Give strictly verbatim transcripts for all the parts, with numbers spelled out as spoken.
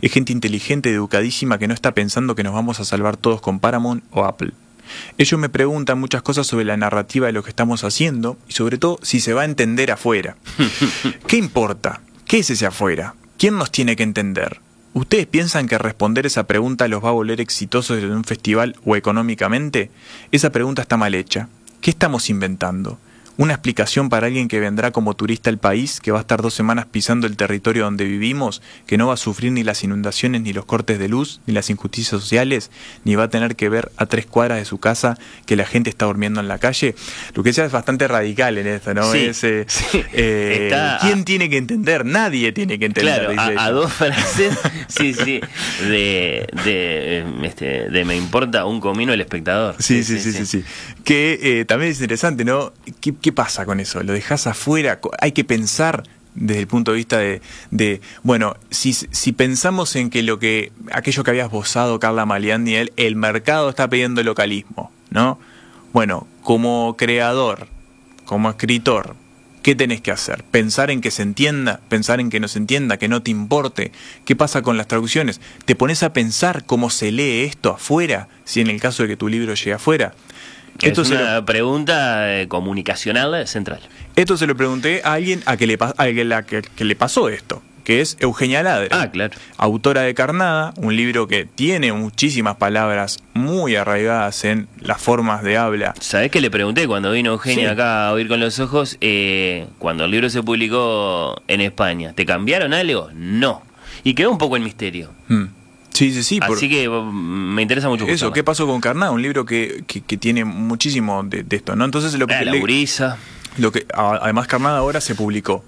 Es gente inteligente, educadísima, que no está pensando que nos vamos a salvar todos con Paramount o Apple. Ellos me preguntan muchas cosas sobre la narrativa de lo que estamos haciendo y sobre todo si se va a entender afuera. ¿Qué importa? ¿Qué es ese afuera? ¿Quién nos tiene que entender? ¿Ustedes piensan que responder esa pregunta los va a volver exitosos en un festival o económicamente? Esa pregunta está mal hecha. ¿Qué estamos inventando? ¿Una explicación para alguien que vendrá como turista al país, que va a estar dos semanas pisando el territorio donde vivimos, que no va a sufrir ni las inundaciones, ni los cortes de luz, ni las injusticias sociales, ni va a tener que ver a tres cuadras de su casa que la gente está durmiendo en la calle? Lucrecia es bastante radical en esto, ¿no? Sí, es, eh, sí. eh, ¿Quién a, tiene que entender? Nadie tiene que entender. Claro, a, a dos frases, sí, sí, de, de, este, de me importa un comino el espectador. Sí, sí, sí, sí, sí. sí, sí. Que eh, también es interesante, ¿no? ¿Qué, ¿Qué pasa con eso? ¿Lo dejas afuera? Hay que pensar desde el punto de vista de, de bueno, si, si pensamos en que lo que aquello que había esbozado Carla Maliandi, el, el mercado está pidiendo localismo, ¿no? Bueno, como creador, como escritor, ¿qué tenés que hacer? Pensar en que se entienda, pensar en que no se entienda, que no te importe. ¿Qué pasa con las traducciones? ¿Te pones a pensar cómo se lee esto afuera, si en el caso de que tu libro llegue afuera? Esto es una lo... pregunta eh, comunicacional central. Esto se lo pregunté a alguien a que le, a que, la, que, que le pasó esto, que es Eugenia Ladra. Ah, claro. Autora de Carnada, un libro que tiene muchísimas palabras muy arraigadas en las formas de habla. ¿Sabés qué le pregunté cuando vino Eugenia sí. acá a Oír con los Ojos? Eh, cuando el libro se publicó en España, ¿te cambiaron algo? No. Y quedó un poco en misterio. Hmm. Sí, sí, sí. Así por... que me interesa mucho. Eso, más. ¿Qué pasó con Carnada? Un libro que, que, que tiene muchísimo de, de esto, ¿no? Entonces lo que... La, la Uriza. Lo que, además, Carnada ahora se publicó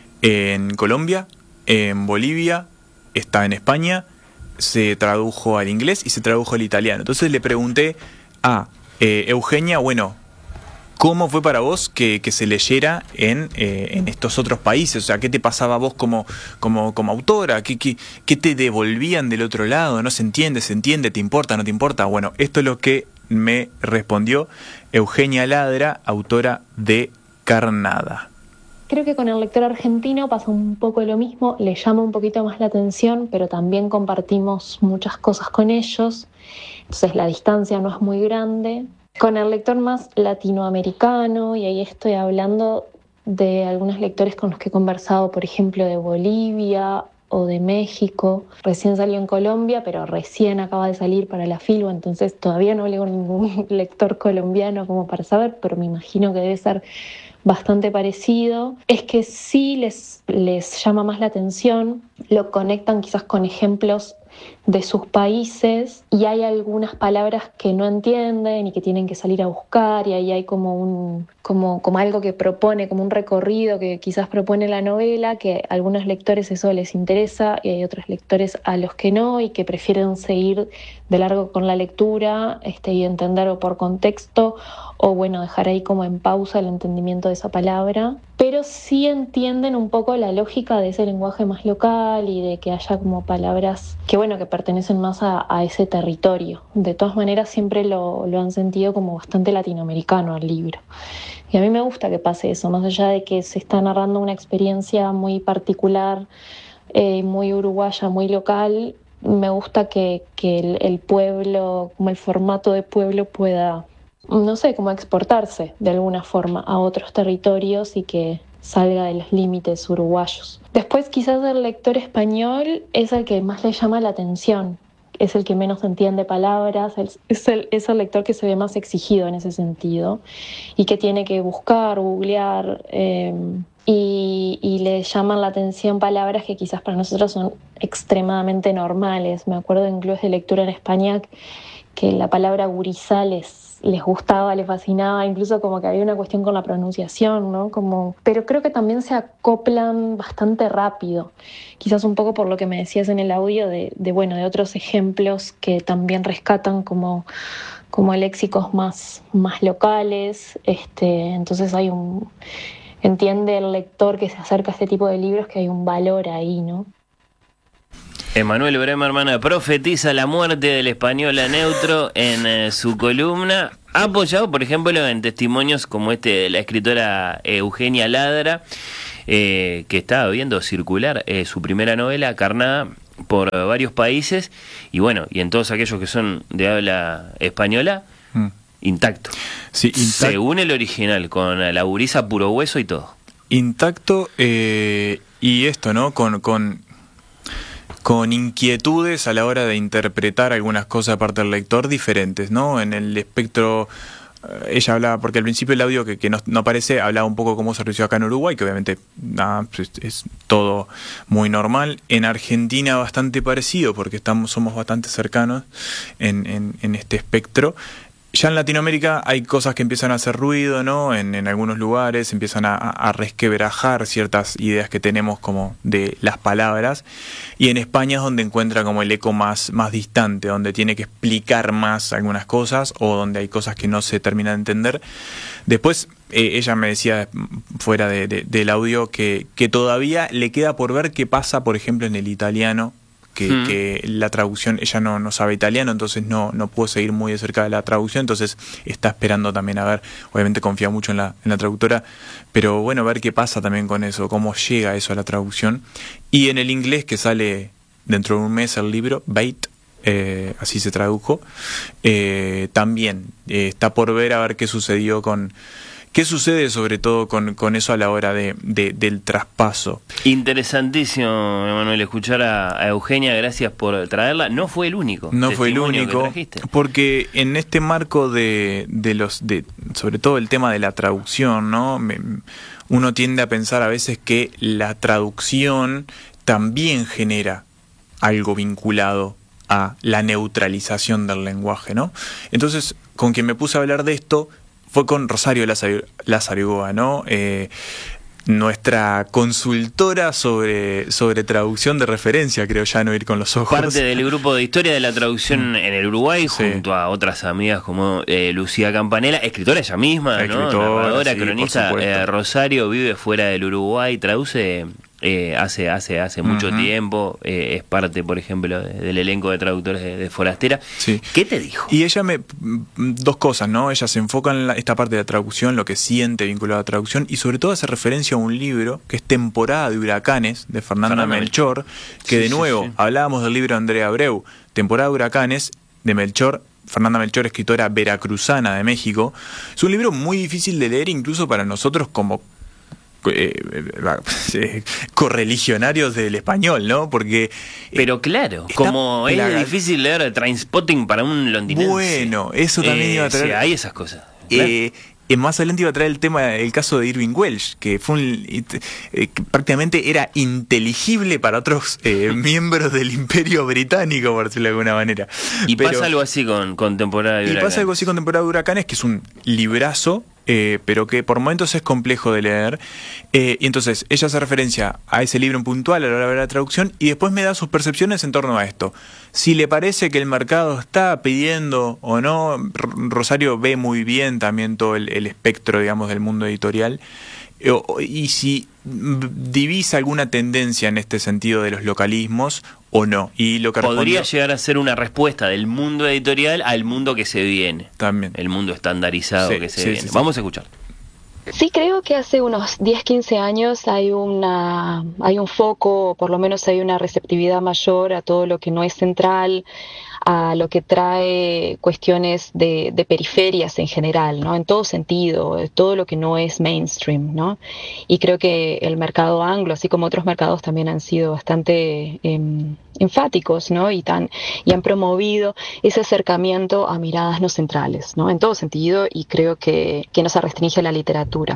en Colombia, en Bolivia, está en España, se tradujo al inglés y se tradujo al italiano. Entonces le pregunté a eh, Eugenia, bueno, ¿cómo fue para vos que, que se leyera en, eh, en estos otros países? O sea, ¿qué te pasaba a vos como, como, como autora? ¿Qué, qué, ¿Qué te devolvían del otro lado? ¿No se entiende? ¿Se entiende? ¿Te importa? ¿No te importa? Bueno, esto es lo que me respondió Eugenia Ladra, autora de Carnada. Creo que con el lector argentino pasa un poco lo mismo, le llama un poquito más la atención, pero también compartimos muchas cosas con ellos, entonces la distancia no es muy grande. Con el lector más latinoamericano, y ahí estoy hablando de algunos lectores con los que he conversado, por ejemplo, de Bolivia o de México. Recién salió en Colombia, pero recién acaba de salir para la Filbo, entonces todavía no hablé con ningún lector colombiano como para saber, pero me imagino que debe ser bastante parecido. Es que sí les, les llama más la atención, lo conectan quizás con ejemplos de sus países y hay algunas palabras que no entienden y que tienen que salir a buscar, y ahí hay como un como, como algo que propone, como un recorrido que quizás propone la novela, que a algunos lectores eso les interesa y hay otros lectores a los que no y que prefieren seguir de largo con la lectura este, y entenderlo por contexto, o bueno, dejar ahí como en pausa el entendimiento de esa palabra, pero sí entienden un poco la lógica de ese lenguaje más local y de que haya como palabras que bueno, que pertenecen más a, a ese territorio. De todas maneras siempre lo, lo han sentido como bastante latinoamericano el libro. Y a mí me gusta que pase eso, más allá de que se está narrando una experiencia muy particular, eh, muy uruguaya, muy local, me gusta que, que el, el pueblo, como el formato de pueblo pueda, no sé, como exportarse de alguna forma a otros territorios y que salga de los límites uruguayos. Después quizás el lector español es el que más le llama la atención, es el que menos entiende palabras, es el, es el lector que se ve más exigido en ese sentido y que tiene que buscar, googlear eh, y, y le llaman la atención palabras que quizás para nosotros son extremadamente normales. Me acuerdo en clubes de lectura en España que la palabra gurizá les les gustaba, les fascinaba, incluso como que había una cuestión con la pronunciación, ¿no? Como, pero creo que también se acoplan bastante rápido, quizás un poco por lo que me decías en el audio de, de bueno, de otros ejemplos que también rescatan como, como léxicos más, más locales, este, entonces hay un, entiende el lector que se acerca a este tipo de libros que hay un valor ahí, ¿no? Emanuel Bremerman profetiza la muerte del español a neutro en eh, su columna, apoyado por ejemplo en testimonios como este de la escritora Eugenia Ladra, eh, que estaba viendo circular eh, su primera novela, Carnada, por eh, varios países, y bueno, y en todos aquellos que son de habla española, mm. intacto. Sí, intact- según el original, con la gurisa puro hueso y todo. Intacto, eh, y esto, ¿no? Con, con, con inquietudes a la hora de interpretar algunas cosas aparte del lector diferentes, ¿no? En el espectro, eh, ella hablaba, porque al principio el audio que, que no, no aparece, hablaba un poco cómo se realizó acá en Uruguay, que obviamente nada, es, es todo muy normal. En Argentina bastante parecido, porque estamos somos bastante cercanos en, en, en este espectro. Ya en Latinoamérica hay cosas que empiezan a hacer ruido, ¿no? En, en algunos lugares empiezan a, a resquebrajar ciertas ideas que tenemos como de las palabras. Y en España es donde encuentra como el eco más, más distante, donde tiene que explicar más algunas cosas o donde hay cosas que no se terminan de entender. Después, eh, ella me decía fuera de, de, del audio que, que todavía le queda por ver qué pasa, por ejemplo, en el italiano. Que, hmm. que la traducción, ella no, no sabe italiano, entonces no, no pudo seguir muy de cerca de la traducción, entonces está esperando también a ver, obviamente confía mucho en la, en la traductora, pero bueno, ver qué pasa también con eso, cómo llega eso a la traducción. Y en el inglés, que sale dentro de un mes el libro, Bait, eh, así se tradujo, eh, también eh, está por ver a ver qué sucedió con... ¿Qué sucede sobre todo con, con eso a la hora de, de, del traspaso? Interesantísimo, Emanuel, escuchar a, a Eugenia, gracias por traerla. No fue el único. No fue el único, porque en este marco de, de los, de, sobre todo el tema de la traducción, ¿no? Me, uno tiende a pensar a veces que la traducción también genera algo vinculado a la neutralización del lenguaje, ¿no? Entonces, con quien me puse a hablar de esto fue con Rosario Lázaro, ¿no? Eh, nuestra consultora sobre, sobre traducción de referencia, creo ya, no ir con los ojos. Parte del grupo de historia de la traducción en el Uruguay, sí. junto a otras amigas como eh, Lucía Campanella, escritora ella misma, escritora, ¿no? Narradora, sí, cronista. Eh, Rosario vive fuera del Uruguay, traduce... Eh, hace hace hace mucho uh-huh. tiempo, eh, es parte, por ejemplo, de, del elenco de traductores de, de Forastera. Sí. ¿Qué te dijo? Y ella me... Dos cosas, ¿no? Ella se enfoca en la, esta parte de la traducción, lo que siente vinculado a la traducción, y sobre todo hace referencia a un libro que es Temporada de Huracanes, de Fernanda, Fernanda Melchor, que sí, de nuevo, sí, sí. hablábamos del libro de Andrea Abreu, Temporada de Huracanes, de Melchor, Fernanda Melchor, escritora veracruzana de México. Es un libro muy difícil de leer, incluso para nosotros como Eh, eh, correligionarios del español, ¿no? Porque pero claro, como es plaga... difícil leer Trainspotting para un londinense. Bueno, eso también eh, iba a traer. Sí, hay esas cosas. Eh, eh, más adelante iba a traer el tema, el caso de Irving Welsh, que fue un, eh, que prácticamente era inteligible para otros eh, miembros del Imperio Británico, por decirlo de alguna manera. Y pero, pasa algo así con, con Temporada de Huracanes. Y pasa algo así con Temporada de Huracanes, que es un librazo. Eh, pero que por momentos es complejo de leer, eh, y entonces ella hace referencia a ese libro en puntual a la hora de ver la traducción y después me da sus percepciones en torno a esto. Si le parece que el mercado está pidiendo o no, Rosario ve muy bien también todo el, el espectro, digamos, del mundo editorial, eh, y si divisa alguna tendencia en este sentido de los localismos o no. Y lo que podría respondió, llegar a ser una respuesta del mundo editorial al mundo que se viene. También. El mundo estandarizado sí, que se sí, viene. Sí, sí. Vamos a escuchar. Sí, creo que hace unos diez, quince años hay una hay un foco, por lo menos hay una receptividad mayor a todo lo que no es central, a lo que trae cuestiones de, de periferias en general, ¿no? En todo sentido, todo lo que no es mainstream, ¿no? Y creo que el mercado anglo, así como otros mercados, también han sido bastante eh, enfáticos, ¿no? Y, tan, y han promovido ese acercamiento a miradas no centrales, ¿no? En todo sentido, y creo que, que no se restringe a la literatura.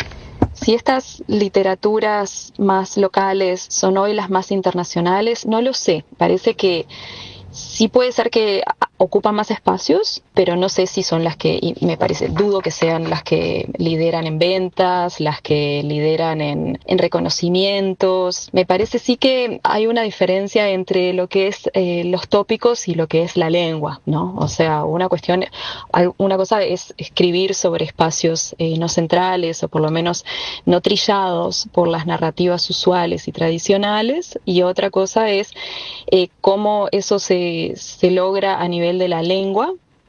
Si estas literaturas más locales son hoy las más internacionales, no lo sé. Parece que sí puede ser que ocupan más espacios, pero no sé si son las que, y me parece, dudo que sean las que lideran en ventas, las que lideran en, en reconocimientos. Me parece sí que hay una diferencia entre lo que es eh, los tópicos y lo que es la lengua, ¿no? O sea, una cuestión, una cosa es escribir sobre espacios eh, no centrales o por lo menos no trillados por las narrativas usuales y tradicionales, y otra cosa es eh, cómo eso se, se logra a nivel de la lengua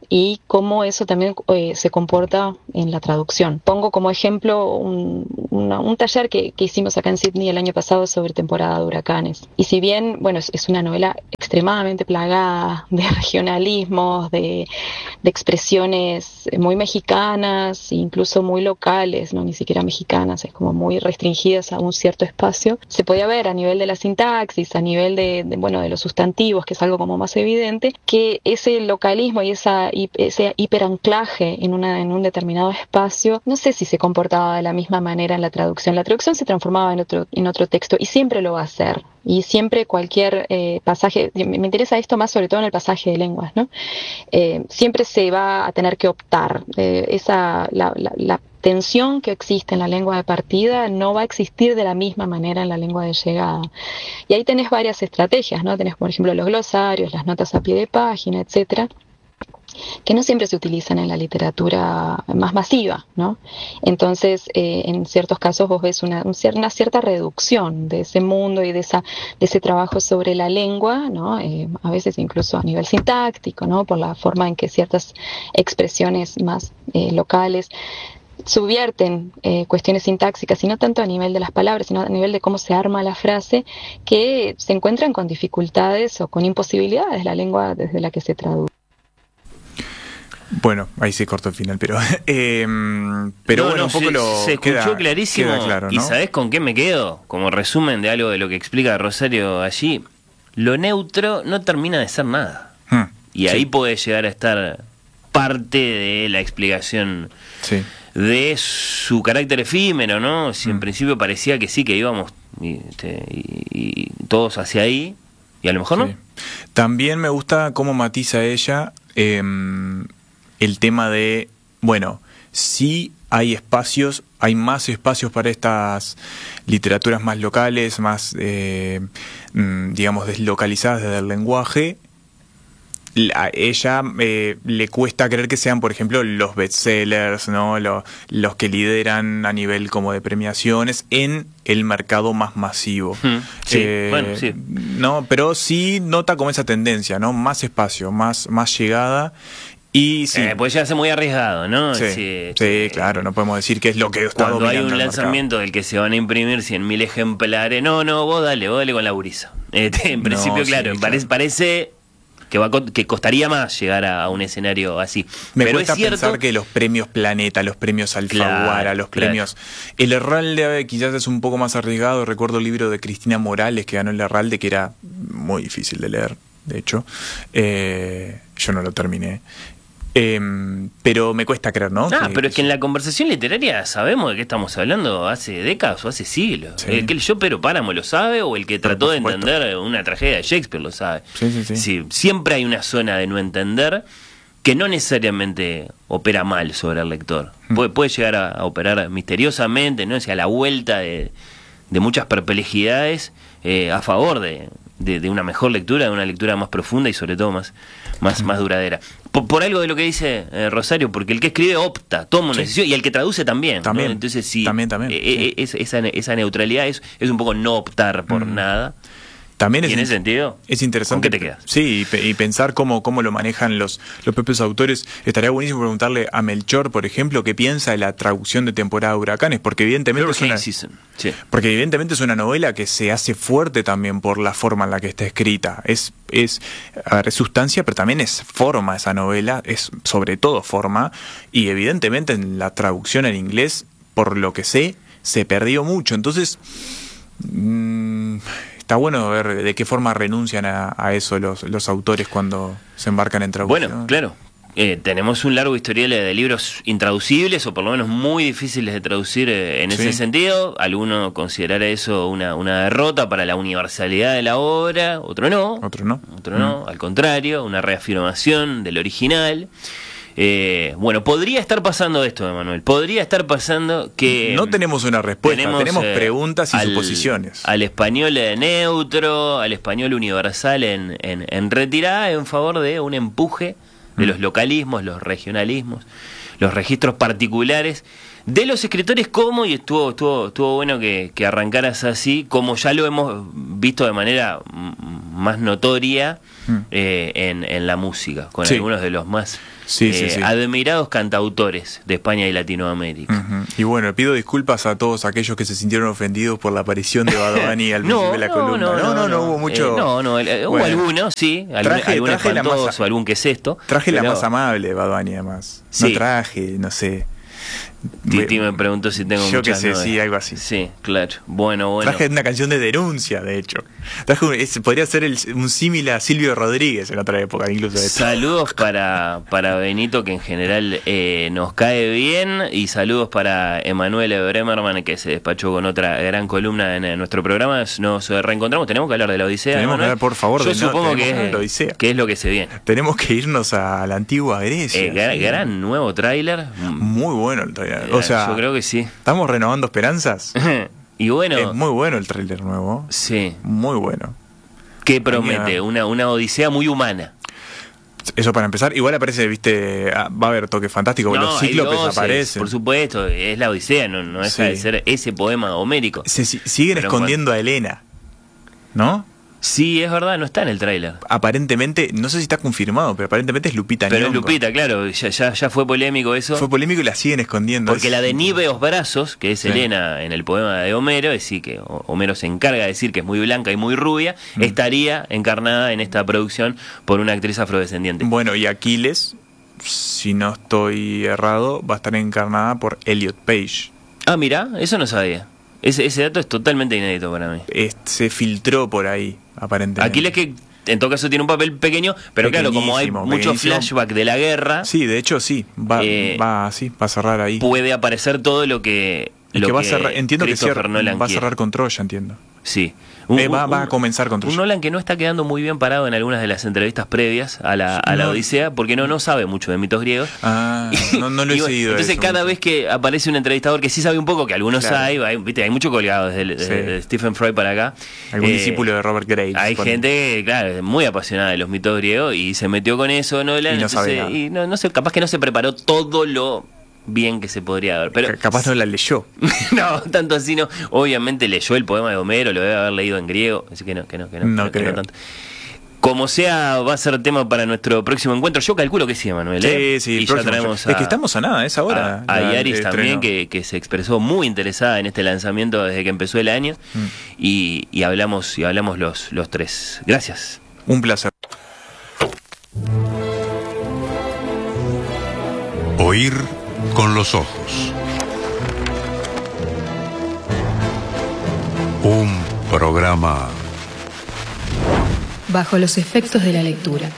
y cómo eso también eh, se comporta en la traducción. Pongo como ejemplo un, una, un taller que, que hicimos acá en Sydney el año pasado sobre temporada de huracanes. Y si bien, bueno, es, es una novela extremadamente plagada de regionalismos, de, de expresiones muy mexicanas, incluso muy locales, no ni siquiera mexicanas, es como muy restringidas a un cierto espacio, se podía ver a nivel de la sintaxis, a nivel de, de bueno, de los sustantivos, que es algo como más evidente, que ese localismo y esa, ese hiperanclaje en, una, en un determinado espacio, no sé si se comportaba de la misma manera en la traducción. La traducción se transformaba en otro, en otro texto y siempre lo va a hacer. Y siempre cualquier eh, pasaje, me interesa esto más sobre todo en el pasaje de lenguas, ¿no? Eh, siempre se va a tener que optar. Eh, esa, la, la, la tensión que existe en la lengua de partida no va a existir de la misma manera en la lengua de llegada. Y ahí tenés varias estrategias, ¿no? Tenés, por ejemplo, los glosarios, las notas a pie de página, etcétera, que no siempre se utilizan en la literatura más masiva, ¿no? Entonces, eh, en ciertos casos vos ves una, una cierta reducción de ese mundo y de, esa, de ese trabajo sobre la lengua, ¿no? Eh, a veces incluso a nivel sintáctico, ¿no? Por la forma en que ciertas expresiones más eh, locales subvierten eh, cuestiones sintáxicas, y no tanto a nivel de las palabras, sino a nivel de cómo se arma la frase, que se encuentran con dificultades o con imposibilidades la lengua desde la que se traduce. Bueno, ahí se cortó el final, pero eh, pero no, bueno, no, un poco se, lo se escuchó queda, clarísimo. Queda claro, ¿no? ¿Y sabés con qué me quedo? Como resumen de algo de lo que explica Rosario allí, lo neutro no termina de ser nada. Hmm, y ahí sí. puede llegar a estar parte de la explicación sí. de su carácter efímero, ¿no? Si hmm. en principio parecía que sí, que íbamos y, y, y todos hacia ahí, y a lo mejor sí. no. También me gusta cómo matiza ella eh, el tema de, bueno, sí hay espacios, hay más espacios para estas literaturas más locales, más, eh, digamos, deslocalizadas desde el lenguaje. A ella eh, le cuesta creer que sean, por ejemplo, los bestsellers, ¿no? Los, los que lideran a nivel como de premiaciones en el mercado más masivo. Hmm. Sí, eh, bueno, sí. No, pero sí nota como esa tendencia, ¿no? Más espacio, más, más llegada. Y sí. Eh, puede llegarse muy arriesgado, ¿no? Sí, sí, sí eh, claro, no podemos decir que es lo que está cuando dominando hay un lanzamiento mercado. Del que se van a imprimir cien mil ejemplares. No, no, vos dale, vos dale con la gurisa. Este, en principio, no, claro, sí, parece, claro. parece que va que costaría más llegar a, a un escenario así. Me Pero cuesta es cierto pensar que los premios Planeta, los premios Alfaguara, claro, los claro. premios... El Herralde quizás es un poco más arriesgado. Recuerdo el libro de Cristina Morales que ganó el Herralde, que era muy difícil de leer, de hecho. Eh, yo no lo terminé. Eh, pero me cuesta creer, ¿no? Ah, que, pero es que en la conversación literaria sabemos de qué estamos hablando hace décadas o hace siglos. Sí. El que leyó Pero Páramo lo sabe, o el que pero trató de entender una tragedia de Shakespeare lo sabe. Sí, sí, sí. Sí, siempre hay una zona de no entender que no necesariamente opera mal sobre el lector. Hmm. Puede, puede llegar a, a operar misteriosamente, ¿no? O sea, a la vuelta de, de muchas perplejidades eh, a favor de, de, de una mejor lectura, de una lectura más profunda y sobre todo más, más, hmm. más duradera. Por, por algo de lo que dice eh, Rosario, porque el que escribe opta, toma una sí. decisión, y el que traduce también. También. ¿no? Entonces, sí, también, también, eh, sí. es, esa, esa neutralidad es, es un poco no optar por mm. nada. También es, ¿Y en ese sentido? Es interesante. ¿Con qué te quedas? Sí, y, y pensar cómo, cómo lo manejan los, los propios autores. Estaría buenísimo preguntarle a Melchor, por ejemplo, qué piensa de la traducción de Temporada de Huracanes, porque evidentemente es una, sí. porque evidentemente es una novela que se hace fuerte también por la forma en la que está escrita. Es, es, a ver, es sustancia, pero también es forma esa novela, es sobre todo forma, y evidentemente en la traducción en inglés, por lo que sé, se perdió mucho. Entonces... Mmm, está bueno ver de qué forma renuncian a, a eso los, los autores cuando se embarcan en traducción. Bueno, claro. Eh, tenemos un largo historial de libros intraducibles, o por lo menos muy difíciles de traducir eh, en sí. ese sentido. Alguno considerará eso una, una derrota para la universalidad de la obra, otro no. Otro no. Otro mm. no, al contrario, una reafirmación del original. Eh, bueno, podría estar pasando esto, Emanuel. Podría estar pasando que... No tenemos una respuesta, tenemos, tenemos eh, preguntas y al, suposiciones. Al español neutro, al español universal en, en, en retirada, en favor de un empuje de mm. los localismos, los regionalismos, los registros particulares de los escritores, como, y estuvo, estuvo, estuvo bueno que, que arrancaras así, como ya lo hemos visto de manera más notoria mm. eh, en, en la música, con sí. algunos de los más sí, eh, sí, sí. admirados cantautores de España y Latinoamérica. Uh-huh. Y bueno, pido disculpas a todos aquellos que se sintieron ofendidos por la aparición de Bad Bunny al principio no, de la no, columna. No, no, no, no, no, no hubo mucho. Eh, no, no, eh, hubo bueno, algunos, sí, algún, traje, algún traje espantoso, más, algún que es esto. Traje pero... la más amable de Bad Bunny, además. Sí. No traje, no sé. Titi me preguntó si tengo Yo muchas que sé, novias. sí, algo así. Sí, claro. Bueno, bueno. Traje una canción de denuncia, de hecho. Traje un, es, podría ser el, un símil a Silvio Rodríguez en otra época, incluso. De saludos para, para Benito, que en general eh, nos cae bien, y saludos para Emanuel Bremerman, que se despachó con otra gran columna en, en nuestro programa. Nos reencontramos. Tenemos que hablar de la Odisea. Tenemos Emanuel. que hablar, por favor, Yo de supongo no, que, que, es, la Odisea. que es lo que se viene. Tenemos que irnos a la antigua Grecia. Eh, gran, sí. gran nuevo tráiler. Muy bueno el tráiler. O sea, yo creo que sí. ¿Estamos renovando esperanzas? Y bueno, es muy bueno el tráiler nuevo. Sí. Muy bueno. ¿Qué promete? Una, una odisea muy humana. Eso para empezar. Igual aparece, viste, va a haber toque fantástico. No, los cíclopes dioses, aparecen. Por supuesto, es la Odisea, no, no deja sí. de ser ese poema homérico. Se siguen Pero escondiendo cuando... a Helena, ¿no? Sí, es verdad, no está en el tráiler. Aparentemente, no sé si está confirmado, pero aparentemente es Lupita Nyong'o. Pero es Lupita, claro, ya, ya, ya fue polémico eso. Fue polémico y la siguen escondiendo. Porque es... la de Níveos Brazos, que es sí. Helena en el poema de Homero, es decir, que Homero se encarga de decir que es muy blanca y muy rubia, mm. estaría encarnada en esta producción por una actriz afrodescendiente. Bueno, y Aquiles, si no estoy errado, va a estar encarnada por Elliot Page. Ah, mira, eso no sabía. Ese, ese dato es totalmente inédito para mí. Es, se filtró por ahí, aparentemente. Aquiles, que en todo caso tiene un papel pequeño, pero claro, como hay mucho flashback de la guerra. Sí, de hecho sí, va, eh, va, sí, va a cerrar ahí. Puede aparecer todo lo que. Y lo que va que a cerrar, entiendo que cierra, Nolan va a quiere. cerrar con Troya, entiendo. Sí. Un, eh, va, va a comenzar con Troya. Un Nolan que no está quedando muy bien parado en algunas de las entrevistas previas a la, a la no. Odisea, porque no, no sabe mucho de mitos griegos. Ah, no, no lo he seguido. Entonces eso, cada mucho. vez que aparece un entrevistador que sí sabe un poco, que algunos claro. hay, hay, ¿viste? Hay mucho colgado desde el, sí. de, de Stephen Freud para acá. Algún eh, discípulo de Robert Graves. Hay con... gente, claro, muy apasionada de los mitos griegos y se metió con eso, Nolan. Y no entonces, sabe nada. Y no, no sé, capaz que no se preparó todo lo bien que se podría ver, pero capaz no la leyó. No, tanto así no. Obviamente leyó el poema de Homero, lo debe haber leído en griego, así que no, que no, que no, no, que creo. no tanto. Como sea, va a ser tema para nuestro próximo encuentro. Yo calculo que sí, Manuel. ¿eh? Sí, sí. Y ya traemos a, es que estamos a nada, es ahora. A, a Yaris también, que, que se expresó muy interesada en este lanzamiento desde que empezó el año. Mm. Y, y hablamos y hablamos los, los tres. Gracias. Un placer. Oír con los ojos. Un programa bajo los efectos de la lectura.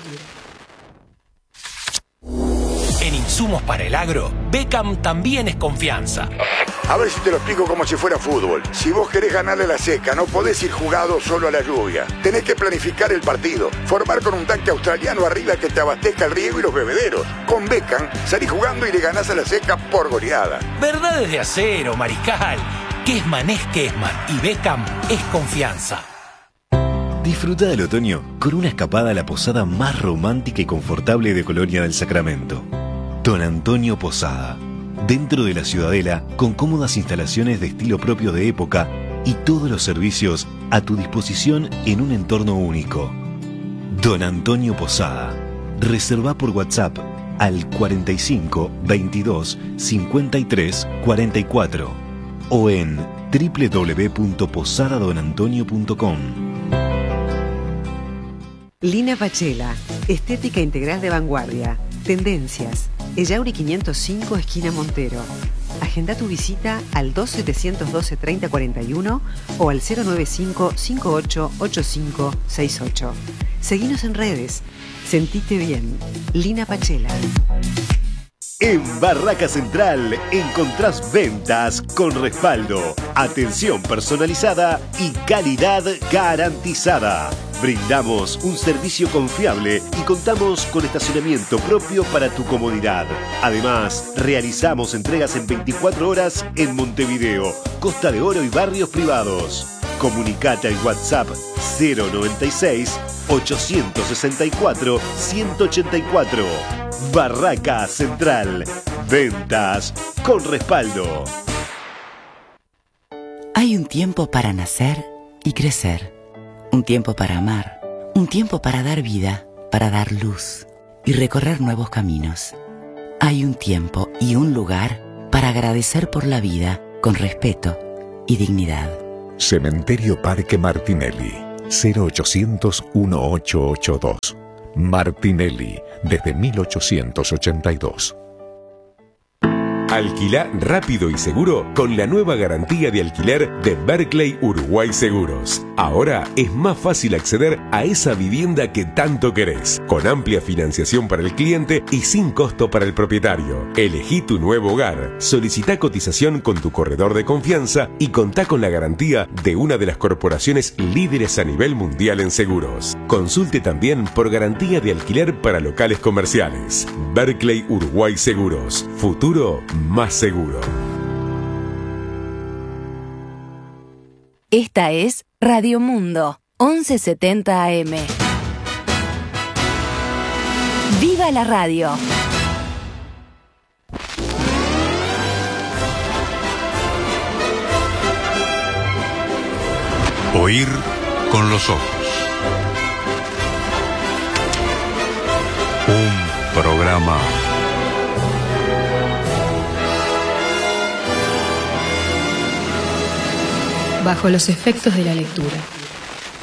En insumos para el agro, Beckham también es confianza. A ver si te lo explico como si fuera fútbol. Si vos querés ganarle a la seca, no podés ir jugado solo a la lluvia. Tenés que planificar el partido, formar con un tanque australiano arriba que te abastezca el riego y los bebederos. Con Beckham, salís jugando y le ganás a la seca por goleada. Verdades de acero, Mariscal. Kesman es Kesman y Beckham es confianza. Disfruta del otoño con una escapada a la posada más romántica y confortable de Colonia del Sacramento. Don Antonio Posada. Dentro de la Ciudadela, con cómodas instalaciones de estilo propio de época y todos los servicios a tu disposición en un entorno único. Don Antonio Posada. Reserva por WhatsApp al cuarenta y cinco, veintidós, cincuenta y tres, cuarenta y cuatro o en doble u doble u doble u punto posada don antonio punto com. Lina Pachela, estética integral de vanguardia. Tendencias. Ellauri quinientos cinco, esquina Montero. Agenda tu visita al dos setecientos doce, treinta cuarenta y uno o al cero noventa y cinco, cincuenta y ocho, ochenta y cinco sesenta y ocho. Seguinos en redes. Sentite bien. Lina Pachela. En Barraca Central encontrás ventas con respaldo, atención personalizada y calidad garantizada. Brindamos un servicio confiable y contamos con estacionamiento propio para tu comodidad. Además, realizamos entregas en veinticuatro horas en Montevideo, Costa de Oro y barrios privados. Comunicate al WhatsApp cero noventa y seis, ochocientos sesenta y cuatro, ciento ochenta y cuatro. Barraca Central. Ventas con respaldo. Hay un tiempo para nacer y crecer. Un tiempo para amar. Un tiempo para dar vida, para dar luz y recorrer nuevos caminos. Hay un tiempo y un lugar para agradecer por la vida con respeto y dignidad. Cementerio Parque Martinelli, cero ochocientos, dieciocho ochenta y dos. Martinelli, desde mil ochocientos ochenta y dos. Alquilá rápido y seguro con la nueva garantía de alquiler de Berkeley Uruguay Seguros. Ahora es más fácil acceder a esa vivienda que tanto querés, con amplia financiación para el cliente y sin costo para el propietario. Elegí tu nuevo hogar, solicitá cotización con tu corredor de confianza y contá con la garantía de una de las corporaciones líderes a nivel mundial en seguros. Consulte también por garantía de alquiler para locales comerciales. Berkeley Uruguay Seguros. Futuro más seguro. Esta es Radio Mundo, once setenta A M. ¡Viva la radio! Oír con los ojos. Un programa bajo los efectos de la lectura.